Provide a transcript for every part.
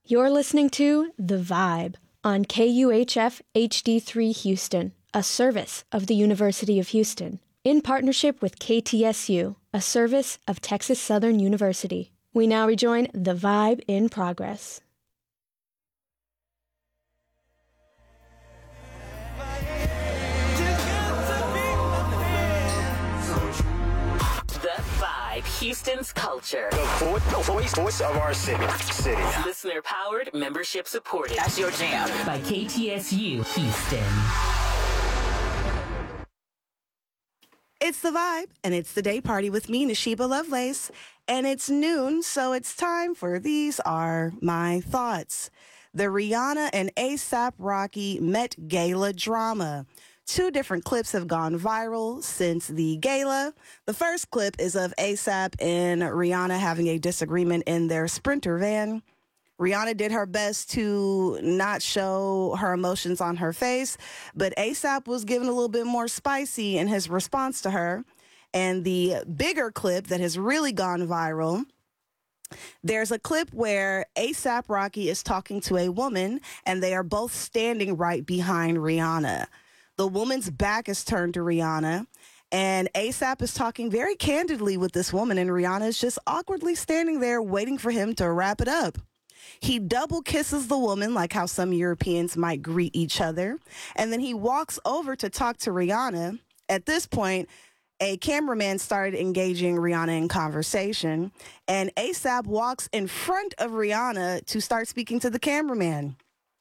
You're listening to The Vibe on KUHF HD3 Houston, a service of the University of Houston, in partnership with KTSU, a service of Texas Southern University. We now rejoin The Vibe in progress. Houston's culture. The voice of our city. Listener powered, membership supported. That's your jam. By KTSU Houston. It's The Vibe, and it's the day party with me, Nashiba Lovelace. And it's noon, so it's time for These Are My Thoughts. The Rihanna and A$AP Rocky Met Gala drama. Two different clips have gone viral since the gala. The first clip is of A$AP and Rihanna having a disagreement in their Sprinter van. Rihanna did her best to not show her emotions on her face, but A$AP was given a little bit more spicy in his response to her. And the bigger clip that has really gone viral, there's a clip where A$AP Rocky is talking to a woman, and they are both standing right behind Rihanna. The woman's back is turned to Rihanna, and A$AP is talking very candidly with this woman, and Rihanna is just awkwardly standing there waiting for him to wrap it up. He double kisses the woman like how some Europeans might greet each other, and then he walks over to talk to Rihanna. At this point, a cameraman started engaging Rihanna in conversation, and A$AP walks in front of Rihanna to start speaking to the cameraman.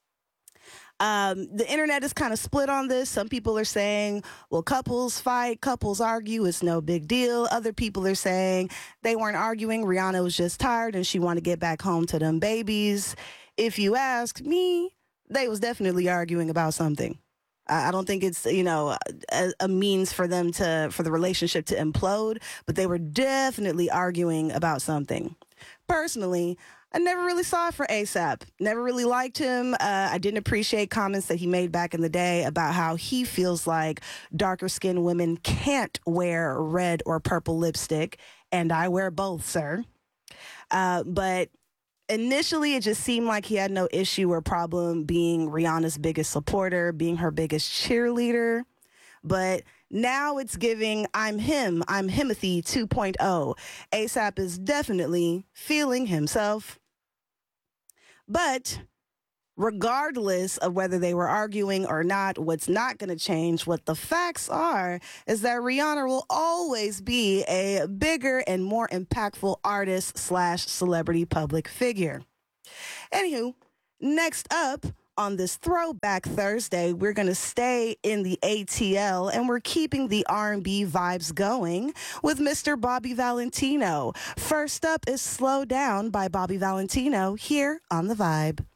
The internet is kind of split on this. Some people are saying, well, couples fight, couples argue, it's no big deal. Other people are saying they weren't arguing. Rihanna was just tired and she wanted to get back home to them babies. If you ask me, they was definitely arguing about something. I don't think it's, a means for the relationship to implode, but they were definitely arguing about something. Personally, I never really saw it for A$AP. Never really liked him. I didn't appreciate comments that he made back in the day about how he feels like darker skinned women can't wear red or purple lipstick. And I wear both, sir. But initially, it just seemed like he had no issue or problem being Rihanna's biggest supporter, being her biggest cheerleader. But now it's giving, I'm him, I'm Himothy 2.0. A$AP is definitely feeling himself. But regardless of whether they were arguing or not, what's not going to change, what the facts are, is that Rihanna will always be a bigger and more impactful artist / celebrity public figure. Anywho, next up on this Throwback Thursday, we're going to stay in the ATL, and we're keeping the R&B vibes going with Mr. Bobby Valentino. First up is Slow Down by Bobby Valentino here on The Vibe.